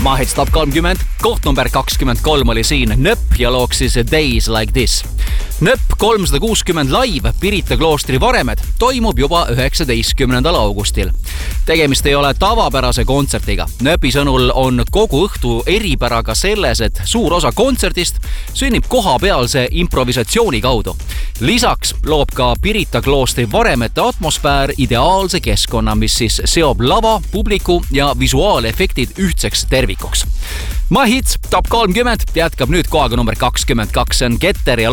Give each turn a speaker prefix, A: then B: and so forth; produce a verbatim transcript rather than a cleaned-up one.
A: Mahits top kolmkümmend, koht number kakskümmend kolm oli siin Nöpp ja looks siis Days Like This. Nöpp kolmsada kuuskümmend live Pirita kloostri Varemed toimub juba üheksateistkümnendal augustil. Tegemist ei ole tavapärase kontsertiga. Nöpi sõnul on kogu õhtu eripäraga selles, et suur osa kontsertist sünnib kohapealse improvisatsiooni kaudu. Lisaks loob ka Pirita kloostri Varemete atmosfäär ideaalse keskkonna, mis siis seob lava, publiku ja visuaalefektid ühtseks tervikuks. Mahits top kolmkümmend jätkab nüüd kohaga number kakskümmend kaks, on Keter ja